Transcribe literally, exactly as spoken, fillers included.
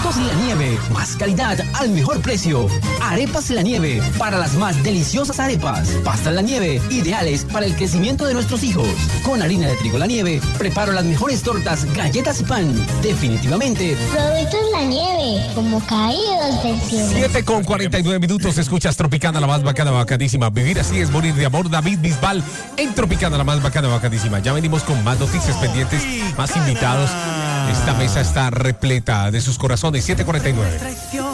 Productos La Nieve, más calidad al mejor precio. Arepas La Nieve, para las más deliciosas arepas. Pastas La Nieve, ideales para el crecimiento de nuestros hijos. Con harina de trigo La Nieve, preparo las mejores tortas, galletas y pan. Definitivamente. Productos La Nieve, como caídos del cielo. siete con cuarenta y nueve minutos, escuchas Tropicana, la más bacana, bacadísima. Vivir así es morir de amor. David Bisbal en Tropicana, la más bacana, bacadísima. Ya venimos con más noticias pendientes, más invitados. Esta mesa está repleta de sus corazones. siete cuarenta y nueve.